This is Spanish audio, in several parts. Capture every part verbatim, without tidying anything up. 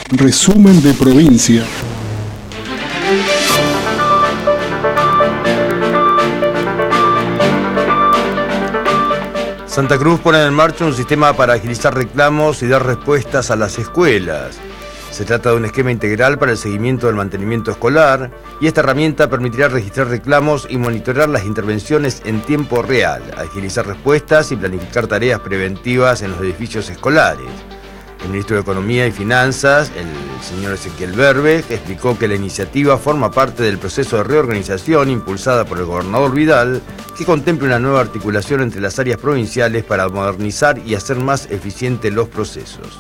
Resumen de provincia. Santa Cruz pone en marcha un sistema para agilizar reclamos y dar respuestas a las escuelas. Se trata de un esquema integral para el seguimiento del mantenimiento escolar y esta herramienta permitirá registrar reclamos y monitorear las intervenciones en tiempo real, agilizar respuestas y planificar tareas preventivas en los edificios escolares. El ministro de Economía y Finanzas, el señor Ezequiel Berbe, explicó que la iniciativa forma parte del proceso de reorganización impulsada por el gobernador Vidal, que contempla una nueva articulación entre las áreas provinciales para modernizar y hacer más eficientes los procesos.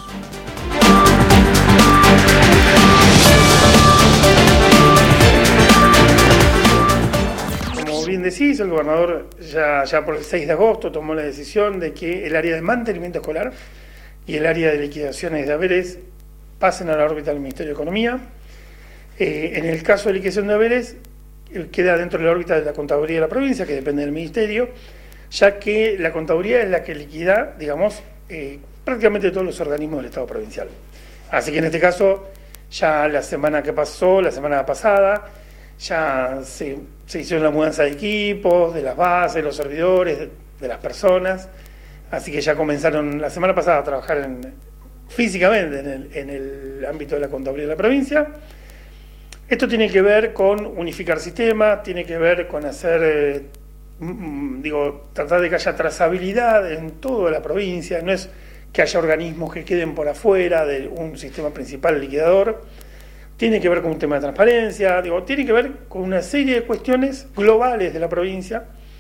Como bien decís, el gobernador ya, ya por el seis de agosto tomó la decisión de que el área de mantenimiento escolar y el área de liquidaciones de haberes pasen a la órbita del Ministerio de Economía. Eh, en el caso de liquidación de haberes, queda dentro de la órbita de la Contaduría de la provincia, que depende del Ministerio, ya que la Contaduría es la que liquida, digamos, eh, prácticamente todos los organismos del Estado provincial. Así que en este caso, ya la semana que pasó, la semana pasada, ya se, se hicieron la mudanza de equipos, de las bases, de los servidores, de, de las personas. Así que ya comenzaron la semana pasada a trabajar en, físicamente en el, en el ámbito de la Contaduría de la provincia. Esto tiene que ver con unificar sistemas, tiene que ver con hacer, eh, digo, tratar de que haya trazabilidad en toda la provincia, no es que haya organismos que queden por afuera de un sistema principal liquidador, tiene que ver con un tema de transparencia, digo, tiene que ver con una serie de cuestiones globales de la provincia,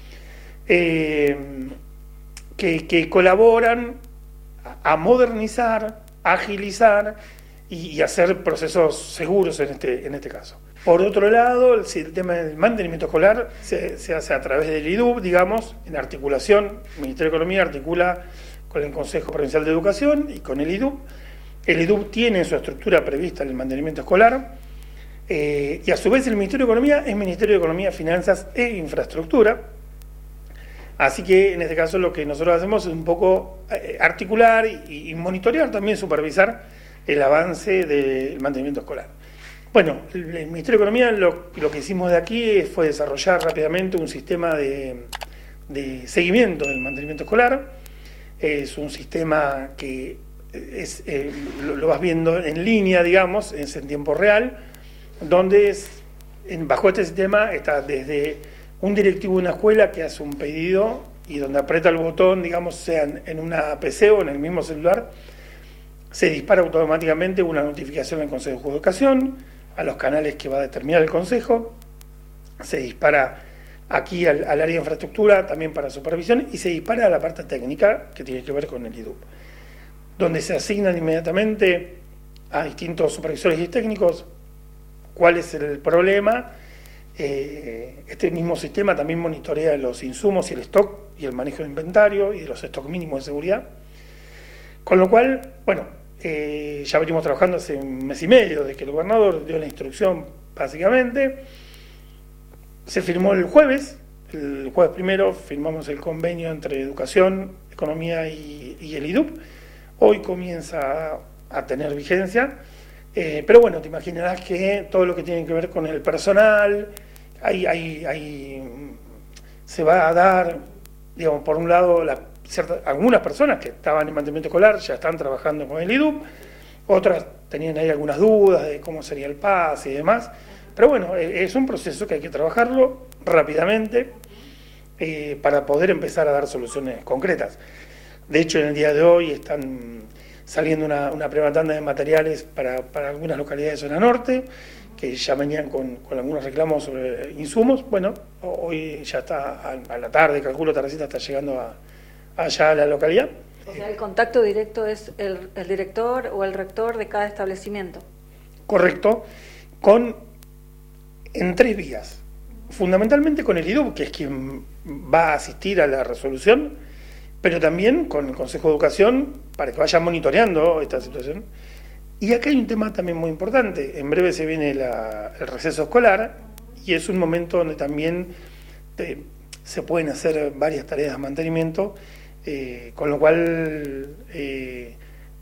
eh, Que, que colaboran a modernizar, a agilizar y, y hacer procesos seguros en este, en este caso. Por otro lado, el, el tema del mantenimiento escolar se, se hace a través del I D U B, digamos, en articulación. El Ministerio de Economía articula con el Consejo Provincial de Educación y con el I D U B. El I D U B tiene en su estructura prevista el mantenimiento escolar eh, y a su vez el Ministerio de Economía es Ministerio de Economía, Finanzas e Infraestructura. Así que en este caso lo que nosotros hacemos es un poco articular y, y monitorear, también supervisar el avance del mantenimiento escolar. Bueno, el, el Ministerio de Economía lo, lo que hicimos de aquí fue desarrollar rápidamente un sistema de, de seguimiento del mantenimiento escolar. Es un sistema que es, eh, lo, lo vas viendo en línea, digamos, es en tiempo real, donde es, en, bajo este sistema está desde un directivo de una escuela que hace un pedido y donde aprieta el botón, digamos, sea en una P C o en el mismo celular, se dispara automáticamente una notificación al Consejo de Educación, a los canales que va a determinar el Consejo, se dispara aquí al, al área de infraestructura también para supervisión y se dispara a la parte técnica que tiene que ver con el I D U B, donde se asignan inmediatamente a distintos supervisores y técnicos cuál es el problema. Eh, este mismo sistema también monitorea los insumos y el stock y el manejo de inventario y de los stocks mínimos de seguridad, con lo cual, bueno, eh, ya venimos trabajando hace un mes y medio desde que el gobernador dio la instrucción básicamente. Se firmó el jueves, el jueves primero firmamos el convenio entre Educación, Economía y, y el I D U B. Hoy comienza a, a tener vigencia. Eh, pero bueno, te imaginarás que todo lo que tiene que ver con el personal, hay, hay, hay, se va a dar, digamos, por un lado, la, cierta, algunas personas que estaban en mantenimiento escolar ya están trabajando con el I D U B, otras tenían ahí algunas dudas de cómo sería el pase y demás, pero bueno, es un proceso que hay que trabajarlo rápidamente eh, para poder empezar a dar soluciones concretas. De hecho, en el día de hoy están saliendo una, una primera tanda de materiales para, para algunas localidades de zona norte, que ya venían con, con algunos reclamos sobre insumos. Bueno, hoy ya está a, a la tarde, calculo, tardecita está llegando a, allá a la localidad. O sea, el contacto directo es el, el director o el rector de cada establecimiento. Correcto, con en tres vías. Fundamentalmente con el I D U B, que es quien va a asistir a la resolución, pero también con el Consejo de Educación para que vayan monitoreando esta situación. Y acá hay un tema también muy importante. En breve se viene la, el receso escolar y es un momento donde también eh, se pueden hacer varias tareas de mantenimiento, eh, con lo cual eh,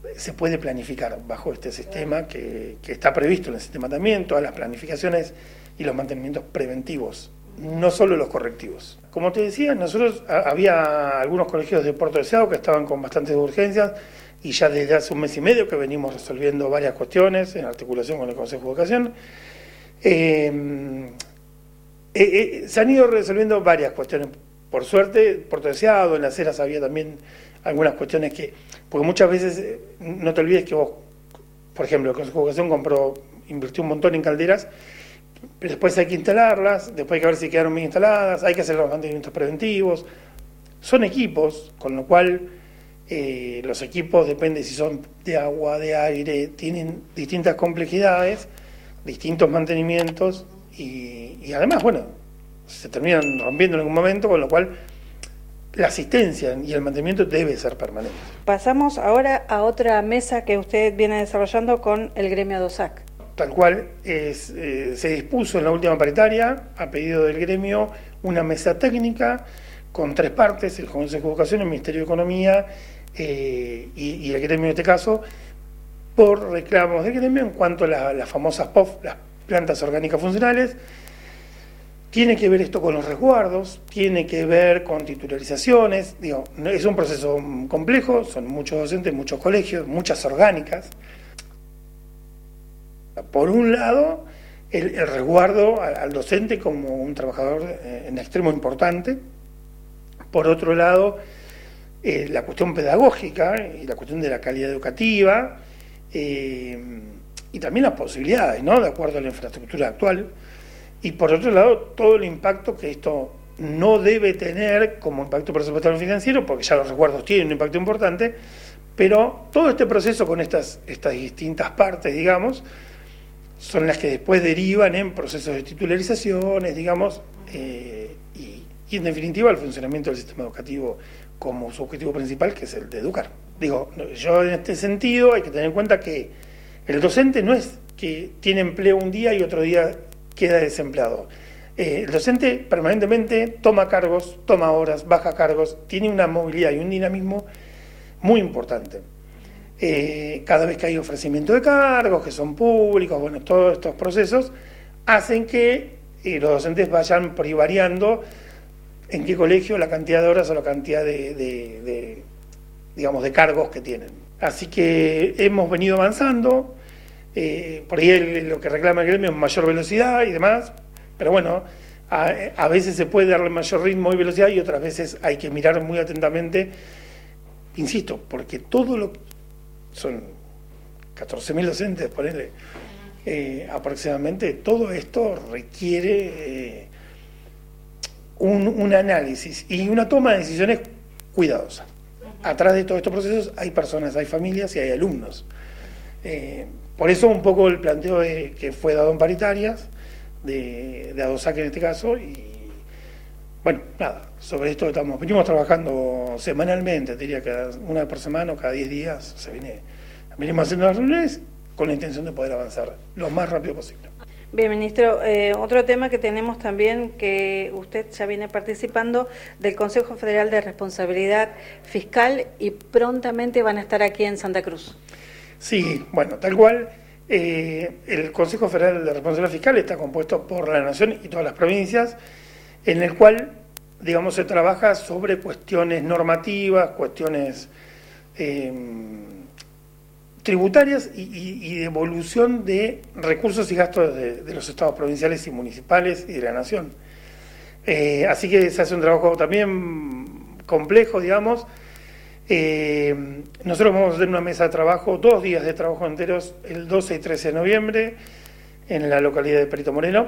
se puede planificar bajo este sistema que, que está previsto en el sistema también, todas las planificaciones y los mantenimientos preventivos, no solo los correctivos. Como te decía, nosotros a, había algunos colegios de Puerto Deseado que estaban con bastantes urgencias y ya desde hace un mes y medio que venimos resolviendo varias cuestiones en articulación con el Consejo de Educación. Eh, eh, eh, se han ido resolviendo varias cuestiones. Por suerte, Puerto Deseado, en Las Heras había también algunas cuestiones que, porque muchas veces, eh, no te olvides que vos, por ejemplo, el Consejo de Educación compró, invirtió un montón en calderas, pero después hay que instalarlas, después hay que ver si quedaron bien instaladas, hay que hacer los mantenimientos preventivos. Son equipos, con lo cual eh, los equipos, depende si son de agua, de aire, tienen distintas complejidades, distintos mantenimientos y, y además, bueno, se terminan rompiendo en algún momento, con lo cual la asistencia y el mantenimiento debe ser permanente. Pasamos ahora a otra mesa que usted viene desarrollando con el gremio ADOSAC. Tal cual, es, eh, se dispuso en la última paritaria, a pedido del gremio, una mesa técnica con tres partes, el Consejo de Educación, el Ministerio de Economía eh, y, y el gremio en este caso, por reclamos del gremio en cuanto a la, las famosas P O F, las plantas orgánicas funcionales. Tiene que ver esto con los resguardos, tiene que ver con titularizaciones, digo, es un proceso complejo, son muchos docentes, muchos colegios, muchas orgánicas. Por un lado, el, el resguardo al, al docente como un trabajador eh, en extremo importante. Por otro lado, eh, la cuestión pedagógica y la cuestión de la calidad educativa eh, y también las posibilidades, ¿no?, de acuerdo a la infraestructura actual. Y por otro lado, todo el impacto que esto no debe tener como impacto presupuestario financiero, porque ya los resguardos tienen un impacto importante, pero todo este proceso con estas, estas distintas partes, digamos, son las que después derivan en procesos de titularizaciones, digamos, eh, y, y en definitiva el funcionamiento del sistema educativo como su objetivo principal, que es el de educar. Digo, yo en este sentido hay que tener en cuenta que el docente no es que tiene empleo un día y otro día queda desempleado. Eh, el docente permanentemente toma cargos, toma horas, baja cargos, tiene una movilidad y un dinamismo muy importante. Eh, cada vez que hay ofrecimiento de cargos, que son públicos, bueno, todos estos procesos hacen que eh, los docentes vayan privariando en qué colegio, la cantidad de horas o la cantidad de, de, de, digamos, de cargos que tienen. Así que hemos venido avanzando, eh, por ahí el, lo que reclama el gremio es mayor velocidad y demás, pero bueno, a, a veces se puede darle mayor ritmo y velocidad y otras veces hay que mirar muy atentamente, insisto, porque todo lo son catorce mil docentes, ponele, eh, aproximadamente, todo esto requiere eh, un, un análisis y una toma de decisiones cuidadosa. Atrás de todos estos procesos hay personas, hay familias y hay alumnos. Eh, por eso un poco el planteo de, que fue dado en paritarias, de, de ADOSAC en este caso, y bueno, nada, sobre esto estamos, venimos trabajando semanalmente, diría que una vez por semana o cada diez días se viene, venimos haciendo las reuniones con la intención de poder avanzar lo más rápido posible. Bien, ministro, eh, otro tema que tenemos también, que usted ya viene participando del Consejo Federal de Responsabilidad Fiscal y prontamente van a estar aquí en Santa Cruz. Sí, bueno, tal cual. Eh, el Consejo Federal de Responsabilidad Fiscal está compuesto por la Nación y todas las provincias, en el cual, digamos, se trabaja sobre cuestiones normativas, cuestiones eh, tributarias y, y, y de evolución de recursos y gastos de, de los estados provinciales y municipales y de la Nación. Eh, así que se hace un trabajo también complejo, digamos. Eh, nosotros vamos a hacer una mesa de trabajo, dos días de trabajo enteros, el doce y trece de noviembre, en la localidad de Perito Moreno,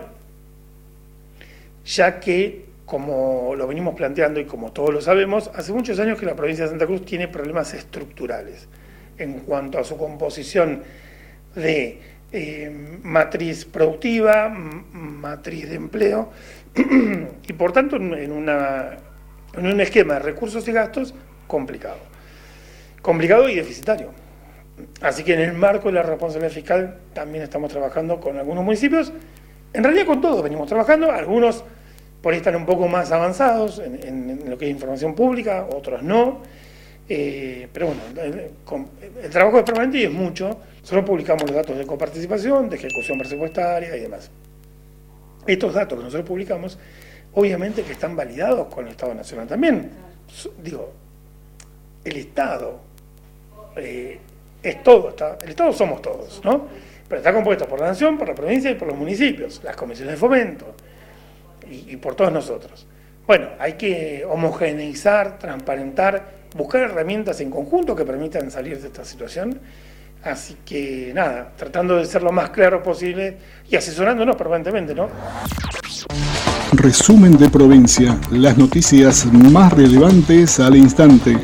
ya que, como lo venimos planteando y como todos lo sabemos, hace muchos años que la provincia de Santa Cruz tiene problemas estructurales en cuanto a su composición de eh, matriz productiva, matriz de empleo, y por tanto en, una, en un esquema de recursos y gastos complicado. Complicado y deficitario. Así que en el marco de la responsabilidad fiscal también estamos trabajando con algunos municipios, en realidad con todos venimos trabajando, algunos por ahí están un poco más avanzados en, en, en lo que es información pública, otros no, Eh, pero bueno, el, el trabajo es permanente y es mucho. Nosotros publicamos los datos de coparticipación, de ejecución presupuestaria y demás. Estos datos que nosotros publicamos, obviamente que están validados con el Estado Nacional también. Digo, el Estado eh, es todo, está, el Estado somos todos, ¿no? Pero está compuesto por la Nación, por la provincia y por los municipios, las comisiones de fomento y, y por todos nosotros. Bueno, hay que homogeneizar, transparentar, buscar herramientas en conjunto que permitan salir de esta situación. Así que nada, tratando de ser lo más claro posible y asesorándonos permanentemente, ¿no? Resumen de provincia, las noticias más relevantes al instante.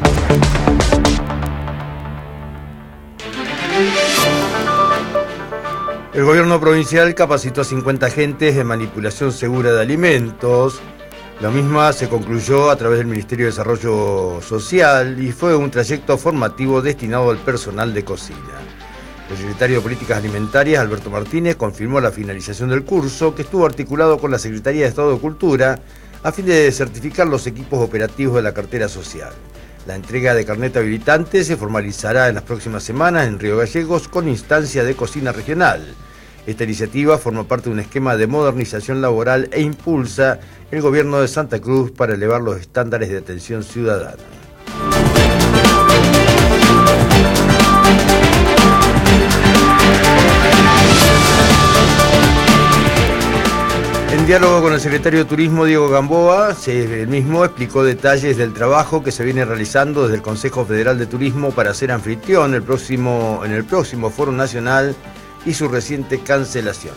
El gobierno provincial capacitó a cincuenta agentes de manipulación segura de alimentos. La misma se concluyó a través del Ministerio de Desarrollo Social y fue un trayecto formativo destinado al personal de cocina. El secretario de Políticas Alimentarias, Alberto Martínez, confirmó la finalización del curso, que estuvo articulado con la Secretaría de Estado de Cultura a fin de certificar los equipos operativos de la cartera social. La entrega de carnet habilitante se formalizará en las próximas semanas en Río Gallegos con instancia de cocina regional. Esta iniciativa forma parte de un esquema de modernización laboral e impulsa el gobierno de Santa Cruz para elevar los estándares de atención ciudadana. En diálogo con el secretario de Turismo, Diego Gamboa, el mismo explicó detalles del trabajo que se viene realizando desde el Consejo Federal de Turismo para ser anfitrión el próximo, en el próximo Foro Nacional y su reciente cancelación.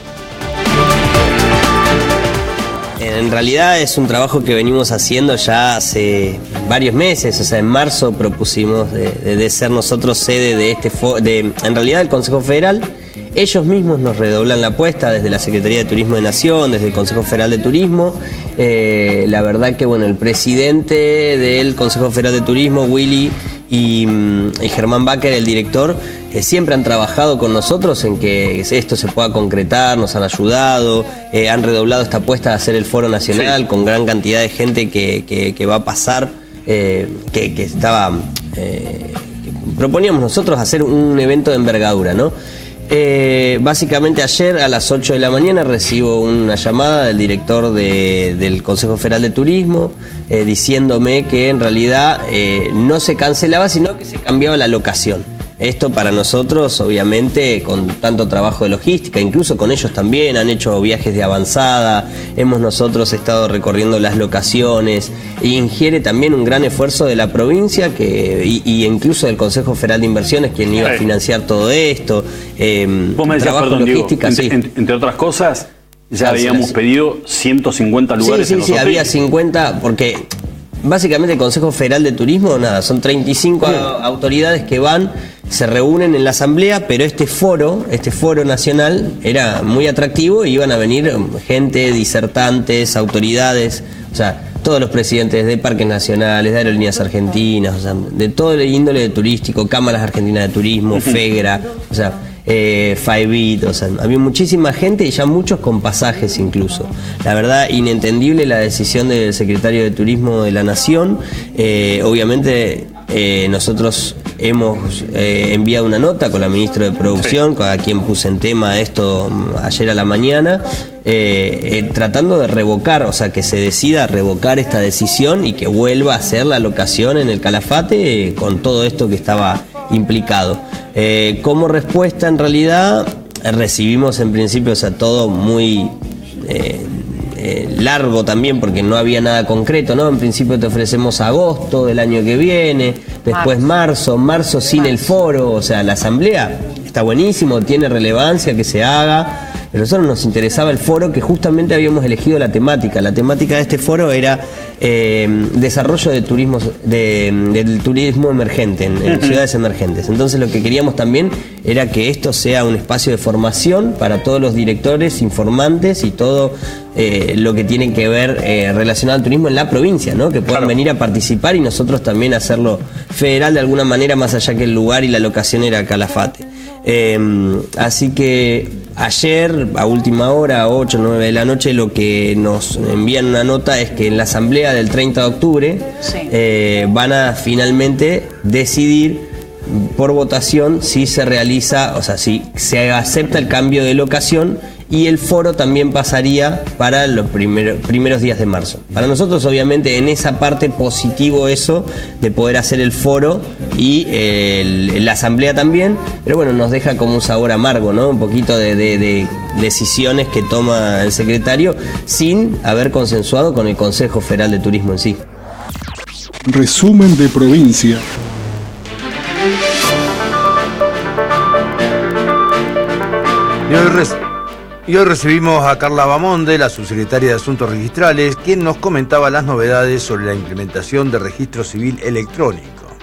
En realidad es un trabajo que venimos haciendo ya hace varios meses, o sea, en marzo propusimos de, de, de ser nosotros sede de este foro, de, en realidad el Consejo Federal. Ellos mismos nos redoblan la apuesta desde la Secretaría de Turismo de Nación, desde el Consejo Federal de Turismo. Eh, la verdad que bueno, el presidente del Consejo Federal de Turismo, Willy, y, y Germán Baker, el director, eh, siempre han trabajado con nosotros en que esto se pueda concretar, nos han ayudado, eh, han redoblado esta apuesta de hacer el Foro Nacional, sí, con gran cantidad de gente que, que, que va a pasar, eh, que, que estaba... Eh, que proponíamos nosotros hacer un evento de envergadura, ¿no? Eh, básicamente ayer a las ocho de la mañana recibo una llamada del director de, del Consejo Federal de Turismo eh, diciéndome que en realidad eh, no se cancelaba, sino que se cambiaba la locación. Esto para nosotros, obviamente, con tanto trabajo de logística, incluso con ellos también, han hecho viajes de avanzada, hemos nosotros estado recorriendo las locaciones, y ingiere también un gran esfuerzo de la provincia que y, y incluso del Consejo Federal de Inversiones, quien iba a financiar todo esto. Eh, Vos me decías, perdón, Diego, entre, sí. entre, entre otras cosas, ya habíamos pedido ciento cincuenta lugares sí, sí, en los sí, hoteles. había cincuenta, porque básicamente el Consejo Federal de Turismo, nada, son treinta y cinco sí. autoridades que van, se reúnen en la asamblea, pero este foro, este foro nacional era muy atractivo y iban a venir gente, disertantes, autoridades, o sea, todos los presidentes de parques nacionales, de aerolíneas argentinas, o sea, de todo el índole de turístico, cámaras argentinas de turismo, FEGRA, o sea, eh, Faibit, o sea, había muchísima gente y ya muchos con pasajes incluso. La verdad, inentendible la decisión del secretario de Turismo de la Nación. Eh, obviamente eh, nosotros hemos eh, enviado una nota con la ministra de Producción, a quien puse en tema esto ayer a la mañana, eh, eh, tratando de revocar, o sea, que se decida revocar esta decisión y que vuelva a ser la locación en el Calafate eh, con todo esto que estaba implicado. Eh, como respuesta, en realidad, eh, recibimos en principio, o sea, todo muy eh, eh, largo también, porque no había nada concreto, ¿no? En principio te ofrecemos agosto del año que viene, después marzo, marzo sin el foro, o sea, la asamblea está buenísimo, tiene relevancia que se haga, pero a nosotros nos interesaba el foro, que justamente habíamos elegido la temática. La temática de este foro era eh, desarrollo de turismo, de, del turismo emergente en, en ciudades emergentes. Entonces lo que queríamos también era que esto sea un espacio de formación para todos los directores, informantes y todo eh, lo que tiene que ver eh, relacionado al turismo en la provincia, ¿no? Que puedan claro. venir a participar y nosotros también hacerlo federal de alguna manera, más allá que el lugar y la locación era Calafate. Eh, así que ayer, a última hora, ocho o nueve de la noche, lo que nos envían una nota es que en la asamblea del treinta de octubre sí. eh, van a finalmente decidir por votación si se realiza, o sea, si se acepta el cambio de locación, y el foro también pasaría para los primeros, primeros días de marzo. Para nosotros, obviamente, en esa parte positivo eso de poder hacer el foro y eh, el, la asamblea también, pero bueno, nos deja como un sabor amargo, ¿no? Un poquito de, de, de decisiones que toma el secretario sin haber consensuado con el Consejo Federal de Turismo en sí. Resumen de provincia. Y hoy, res- y hoy recibimos a Carla Bamonde, la subsecretaria de Asuntos Registrales, quien nos comentaba las novedades sobre la implementación de registro civil electrónico.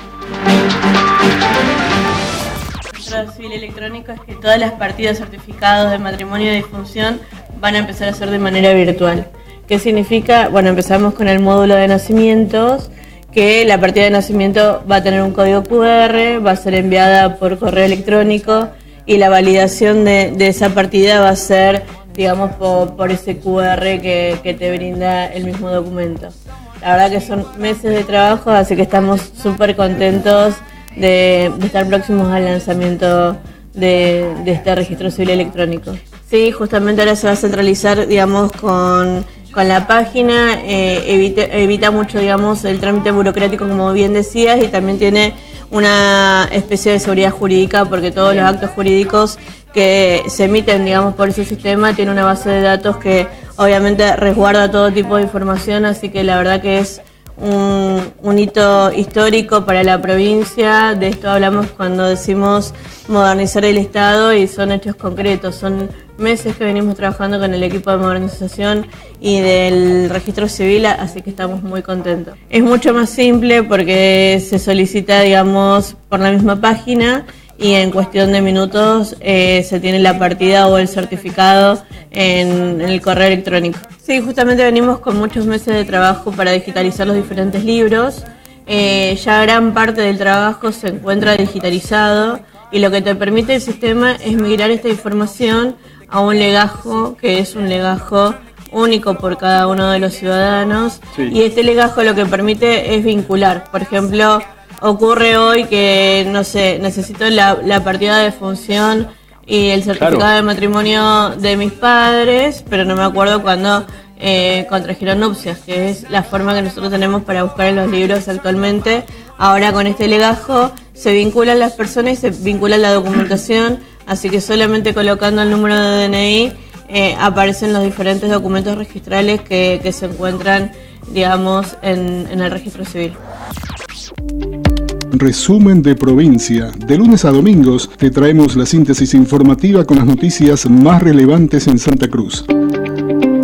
El registro civil electrónico es que todas las partidas certificadas de matrimonio y difunción van a empezar a ser de manera virtual. ¿Qué significa? Bueno, empezamos con el módulo de nacimientos, que la partida de nacimiento va a tener un código cu erre, va a ser enviada por correo electrónico, y la validación de, de esa partida va a ser, digamos, por, por ese cu erre que, que te brinda el mismo documento. La verdad que son meses de trabajo, así que estamos súper contentos de, de estar próximos al lanzamiento de, de este registro civil electrónico. Sí, justamente ahora se va a centralizar, digamos, con, con la página, eh, evita, evita mucho, digamos, el trámite burocrático, como bien decías, y también tiene una especie de seguridad jurídica, porque todos los actos jurídicos que se emiten, digamos, por ese sistema tiene una base de datos que obviamente resguarda todo tipo de información, así que la verdad que es un, un hito histórico para la provincia. De esto hablamos cuando decimos modernizar el Estado, y son hechos concretos, son meses que venimos trabajando con el equipo de modernización y del registro civil, así que estamos muy contentos. Es mucho más simple porque se solicita, digamos, por la misma página, y en cuestión de minutos eh, se tiene la partida o el certificado en, en el correo electrónico. Sí, justamente venimos con muchos meses de trabajo para digitalizar los diferentes libros. Eh, ya gran parte del trabajo se encuentra digitalizado, y lo que te permite el sistema es migrar esta información a un legajo, que es un legajo único por cada uno de los ciudadanos, sí. Y este legajo lo que permite es vincular. Por ejemplo, ocurre hoy que, no sé, necesito la, la partida de función y el certificado claro. de matrimonio de mis padres, pero no me acuerdo cuándo eh, contrajeron nupcias, que es la forma que nosotros tenemos para buscar en los libros actualmente. Ahora con este legajo se vinculan las personas y se vincula la documentación, así que solamente colocando el número de D N I eh, aparecen los diferentes documentos registrales que, que se encuentran, digamos, en, en el registro civil. Resumen de provincia. De lunes a domingos te traemos la síntesis informativa con las noticias más relevantes en Santa Cruz.